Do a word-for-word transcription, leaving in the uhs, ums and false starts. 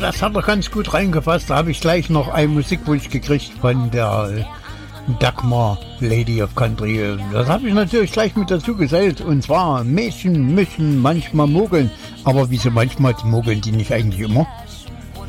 das hat er ganz gut reingefasst. Da habe ich gleich noch einen Musikwunsch gekriegt von der Dagmar, Lady of Country. Das habe ich natürlich gleich mit dazu gesellt. Und zwar, Mädchen müssen manchmal mogeln. Aber wieso manchmal mogeln die nicht eigentlich immer?